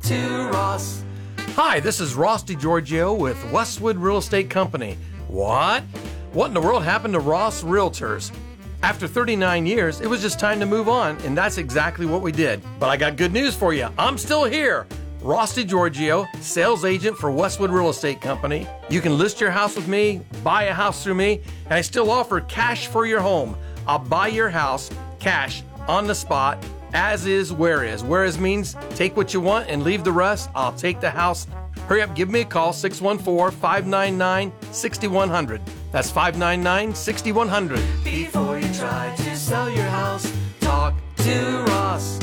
to Ross. Hi, this is Ross DiGiorgio with Westwood Real Estate Company. What? What in the world happened to Ross Realtors? After 39 years, it was just time to move on, and that's exactly what we did. But I got good news for you. I'm still here. Ross DiGiorgio, sales agent for Westwood Real Estate Company. You can list your house with me, buy a house through me, and I still offer cash for your home. I'll buy your house, cash, on the spot, as is, where is. Where is means take what you want and leave the rest. I'll take the house. Hurry up, give me a call, 614-599-6100. That's 599-6100. Before you try to sell your house, talk to Ross.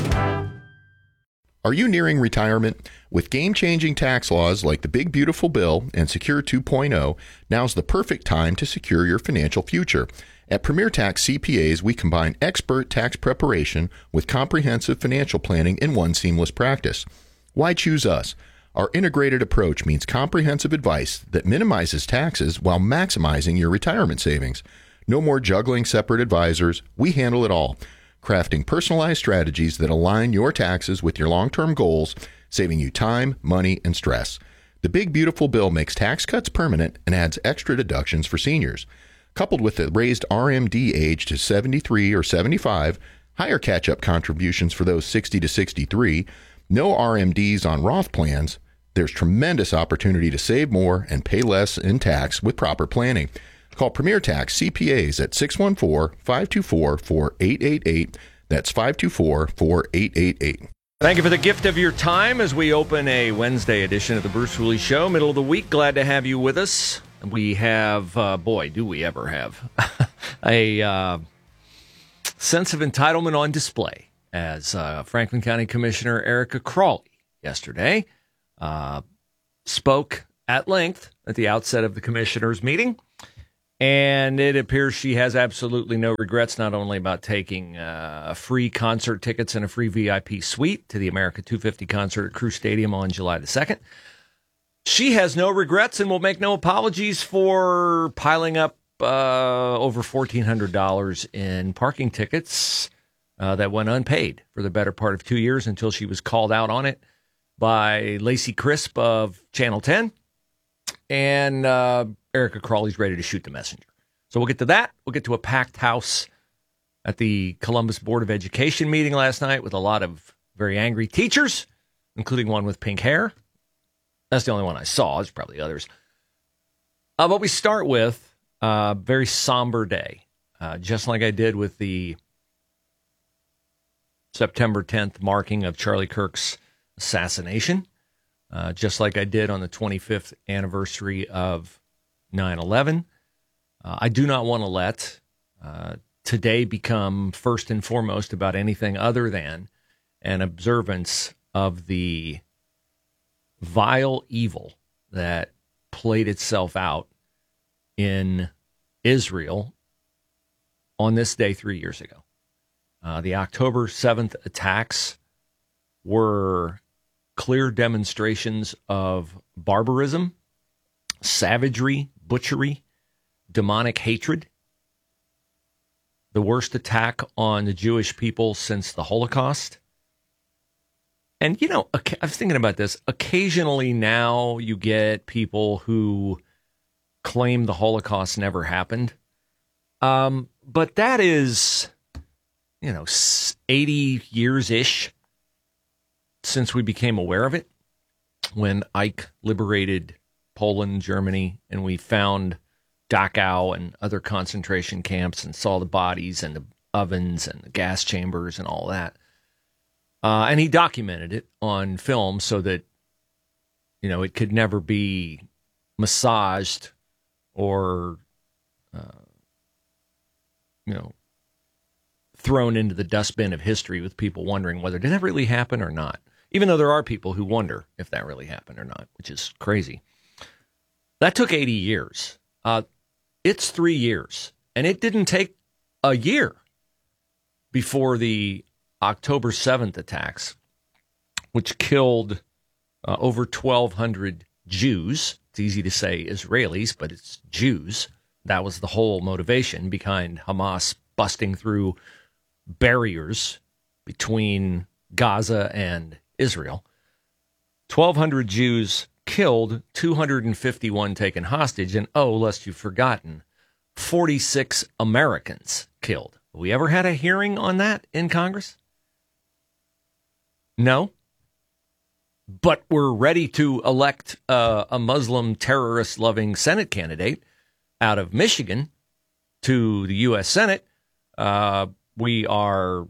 Are you nearing retirement? With game-changing tax laws like the Big Beautiful Bill and Secure 2.0, now's the perfect time to secure your financial future. At Premier Tax CPAs, we combine expert tax preparation with comprehensive financial planning in one seamless practice. Why choose us? Our integrated approach means comprehensive advice that minimizes taxes while maximizing your retirement savings. No more juggling separate advisors. We handle it all, crafting personalized strategies that align your taxes with your long-term goals, saving you time, money, and stress. The Big Beautiful Bill makes tax cuts permanent and adds extra deductions for seniors. Coupled with the raised RMD age to 73 or 75, higher catch-up contributions for those 60 to 63, no RMDs on Roth plans, there's tremendous opportunity to save more and pay less in tax with proper planning. Call Premier Tax CPAs at 614-524-4888. That's 524-4888. Thank you for the gift of your time as we open a Wednesday edition of the Bruce Hooley Show. Middle of the week. Glad to have you with us. We have, boy, do we ever have, a sense of entitlement on display as Franklin County Commissioner Erica Crawley yesterday spoke at length at the outset of the commissioners' meeting. And it appears she has absolutely no regrets, not only about taking free concert tickets and a free VIP suite to the America 250 concert at Crew Stadium on July the 2nd. She has no regrets and will make no apologies for piling up over $1,400 in parking tickets that went unpaid for the better part of 2 years until she was called out on it by Lacey Crisp of Channel 10. And Erica Crawley's ready to shoot the messenger. So we'll get to that. We'll get to a packed house at the Columbus Board of Education meeting last night with a lot of very angry teachers, including one with pink hair. That's the only one I saw. There's probably others. But we start with a very somber day, just like I did with the September 10th marking of Charlie Kirk's assassination. Just like I did on the 25th anniversary of 9/11. I do not want to let today become first and foremost about anything other than an observance of the vile evil that played itself out in Israel on this day 3 years ago. The October 7th attacks were clear demonstrations of barbarism, savagery, butchery, demonic hatred. The worst attack on the Jewish people since the Holocaust. And, you know, I was thinking about this. Occasionally now you get people who claim the Holocaust never happened. But that is, 80 years-ish since we became aware of it, when Ike liberated Poland, Germany, and we found Dachau and other concentration camps and saw the bodies and the ovens and the gas chambers and all that. And he documented it on film so that, it could never be massaged or, thrown into the dustbin of history with people wondering whether did that really happen or not. Even though there are people who wonder if that really happened or not, which is crazy. That took 80 years. It's 3 years. And it didn't take a year before the October 7th attacks, which killed over 1,200 Jews. It's easy to say Israelis, but it's Jews. That was the whole motivation behind Hamas busting through barriers between Gaza and Israel. 1,200 Jews killed, 251 taken hostage, and lest you've forgotten, 46 Americans killed. Have we ever had a hearing on that in Congress? No. But we're ready to elect a Muslim terrorist-loving Senate candidate out of Michigan to the U.S. Senate. We are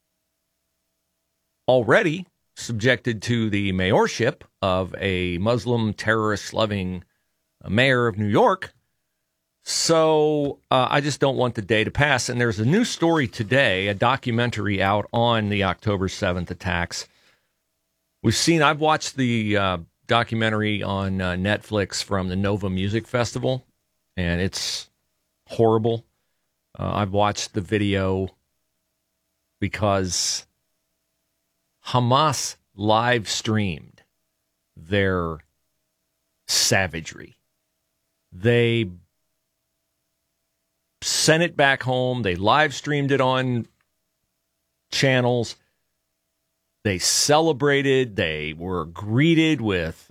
already subjected to the mayorship of a Muslim terrorist-loving mayor of New York. So I just don't want the day to pass. And there's a new story today, a documentary out on the October 7th attacks. I've watched the documentary on Netflix from the Nova Music Festival, and it's horrible. I've watched the video because Hamas live streamed their savagery. They sent it back home. They live streamed it on channels. They celebrated. They were greeted with,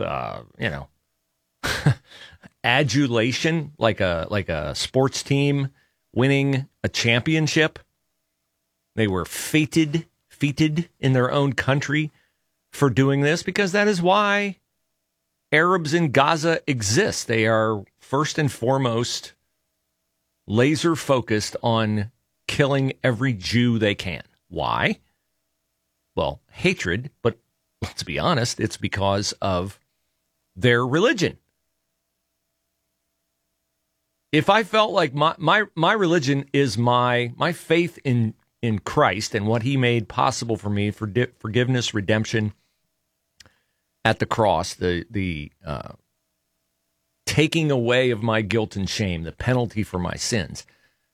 adulation, like a sports team winning a championship. They were feted in their own country for doing this, because that is why Arabs in Gaza exist. They are first and foremost laser focused on killing every Jew they can. Why? Well, hatred, but let's be honest, it's because of their religion. If I felt like my religion is my faith in Christ and what he made possible for me, for forgiveness, redemption at the cross, the taking away of my guilt and shame, the penalty for my sins,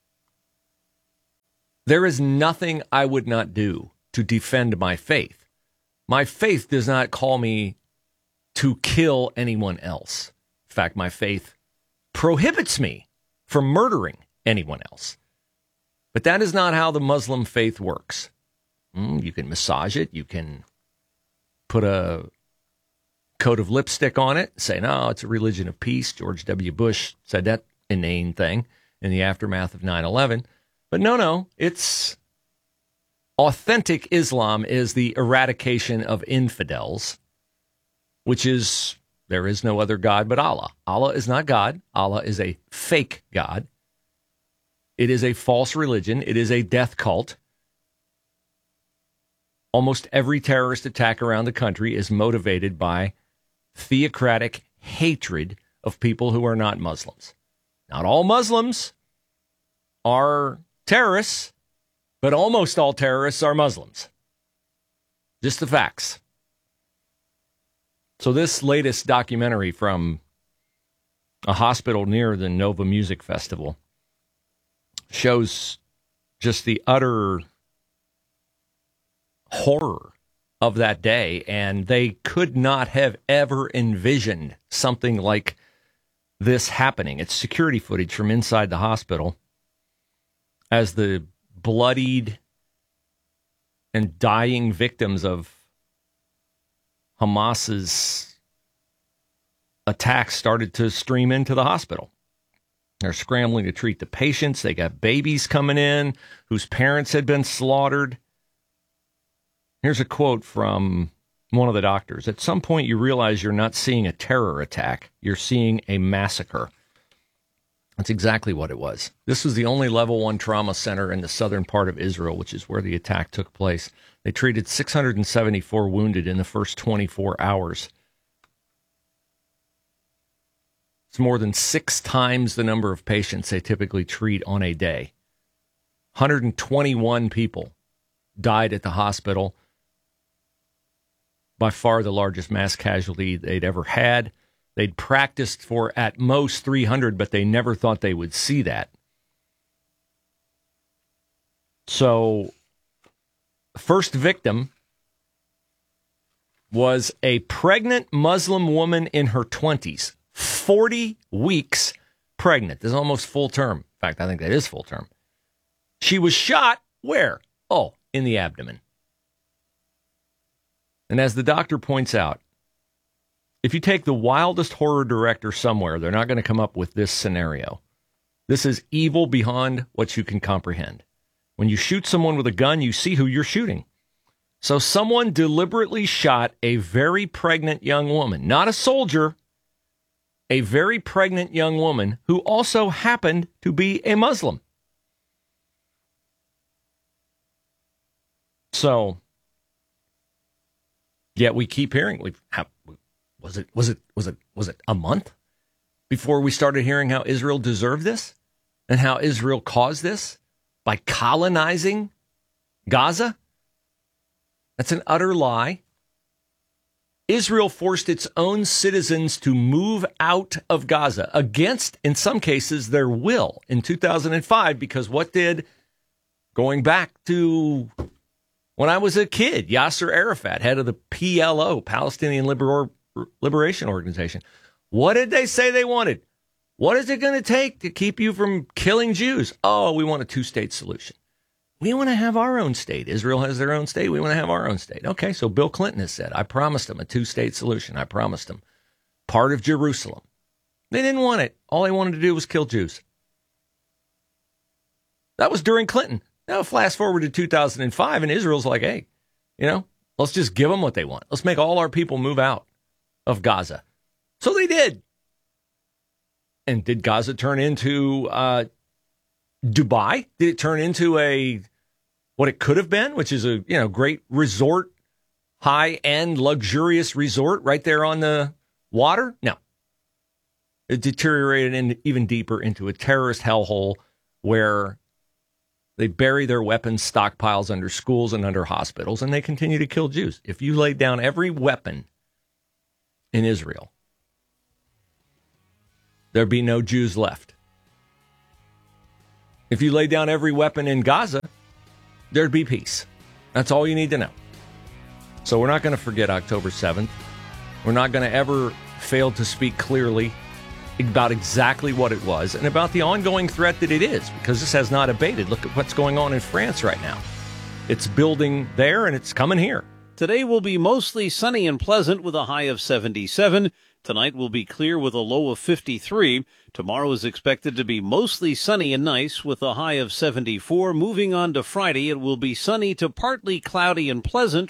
there is nothing I would not do to defend my faith. My faith does not call me to kill anyone else. In fact, my faith prohibits me from murdering anyone else. But that is not how the Muslim faith works. You can massage it. You can put a coat of lipstick on it, say, no, it's a religion of peace. George W. Bush said that inane thing in the aftermath of 9/11. But no, it's authentic Islam is the eradication of infidels, which is, there is no other God but Allah. Allah is not God. Allah is a fake God. It is a false religion. It is a death cult. Almost every terrorist attack around the country is motivated by theocratic hatred of people who are not Muslims. Not all Muslims are terrorists, but almost all terrorists are Muslims. Just the facts. So this latest documentary from a hospital near the Nova Music Festival shows just the utter horror of that day, and they could not have ever envisioned something like this happening. It's security footage from inside the hospital as the bloodied and dying victims of Hamas's attacks started to stream into the hospital. They're scrambling to treat the patients. They got babies coming in whose parents had been slaughtered. Here's a quote from one of the doctors. At some point, you realize you're not seeing a terror attack. You're seeing a massacre. That's exactly what it was. This was the only level 1 trauma center in the southern part of Israel, which is where the attack took place. They treated 674 wounded in the first 24 hours. It's more than 6 times the number of patients they typically treat on a day. 121 people died at the hospital. By far the largest mass casualty they'd ever had. They'd practiced for at most 300, but they never thought they would see that. So, first victim was a pregnant Muslim woman in her 20s. 40 weeks pregnant. This is almost full term. In fact, I think that is full term. She was shot where? Oh, in the abdomen. And as the doctor points out, If you take the wildest horror director somewhere, they're not going to come up with this scenario. This is evil beyond what you can comprehend. When you shoot someone with a gun, you see who you're shooting. So someone deliberately shot a very pregnant young woman, not a soldier, a very pregnant young woman who also happened to be a Muslim. So, yet we keep hearing. Was it a month before we started hearing how Israel deserved this and how Israel caused this by colonizing Gaza? That's an utter lie. Israel forced its own citizens to move out of Gaza against, in some cases, their will in 2005, because what did, going back to when I was a kid, Yasser Arafat, head of the PLO, Palestinian Liberation Organization, what did they say they wanted? What is it going to take to keep you from killing Jews? Oh, we want a two-state solution. We want to have our own state. Israel has their own state. We want to have our own state. Okay, so Bill Clinton has said, I promised them a two-state solution. I promised them part of Jerusalem. They didn't want it. All they wanted to do was kill Jews. That was during Clinton. Now, fast forward to 2005, and Israel's like, hey, let's just give them what they want. Let's make all our people move out of Gaza. So they did. And did Gaza turn into Dubai? Did it turn into what it could have been, which is a great resort, high-end, luxurious resort right there on the water? No. It deteriorated even deeper into a terrorist hellhole where they bury their weapons stockpiles under schools and under hospitals, and they continue to kill Jews. If you laid down every weapon in Israel, there'd be no Jews left. If you lay down every weapon in Gaza, there'd be peace. That's all you need to know. So we're not going to forget October 7th. We're not going to ever fail to speak clearly about exactly what it was and about the ongoing threat that it is, because this has not abated. Look at what's going on in France right now. It's building there and it's coming here. Today will be mostly sunny and pleasant with a high of 77. Tonight will be clear with a low of 53. Tomorrow is expected to be mostly sunny and nice with a high of 74. Moving on to Friday, it will be sunny to partly cloudy and pleasant.